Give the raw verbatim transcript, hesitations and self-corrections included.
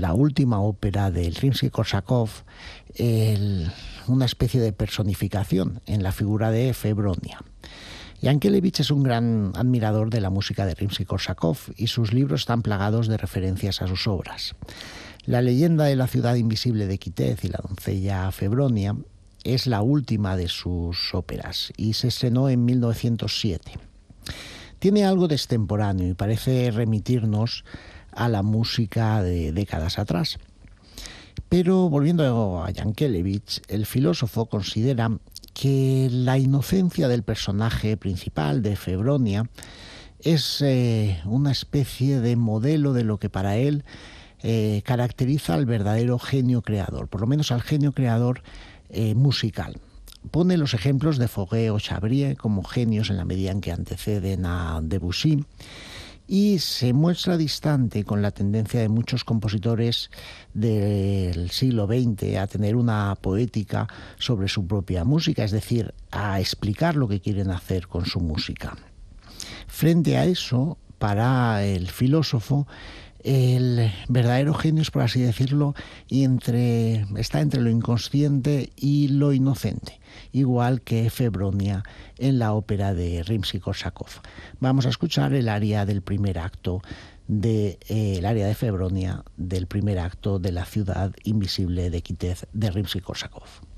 la última ópera del Rimsky-Korsakov, el, una especie de personificación en la figura de Febronia. Yankelevich es un gran admirador de la música de Rimsky-Korsakov y sus libros están plagados de referencias a sus obras. La leyenda de la ciudad invisible de Kitez y la doncella Febronia es la última de sus óperas y se estrenó en mil novecientos siete. Tiene algo de extemporáneo y parece remitirnos a la música de décadas atrás. Pero volviendo a Yankelevich, el filósofo considera que la inocencia del personaje principal de Febronia es eh, una especie de modelo de lo que para él eh, caracteriza al verdadero genio creador, por lo menos al genio creador eh, musical. Pone los ejemplos de Fauré o Chabrier como genios en la medida en que anteceden a Debussy, y se muestra distante con la tendencia de muchos compositores del siglo veinte a tener una poética sobre su propia música, es decir, a explicar lo que quieren hacer con su música. Frente a eso, para el filósofo, el verdadero genio es, por así decirlo, y entre, está entre lo inconsciente y lo inocente, igual que Febronia en la ópera de Rimsky-Korsakov. Vamos a escuchar el aria del primer acto, de, eh, el aria de Febronia del primer acto de La ciudad invisible de Kitez de Rimsky-Korsakov.